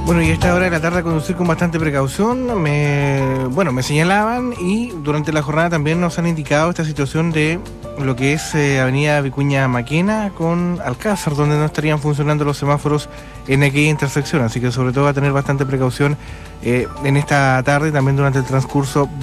Bueno, y a esta hora de la tarde conducir con bastante precaución. Me señalaban y durante la jornada también nos han indicado esta situación de lo que es Avenida Vicuña Maquena con Alcázar, donde no estarían funcionando los semáforos en aquella intersección. Así que sobre todo va a tener bastante precaución en esta tarde y también durante el transcurso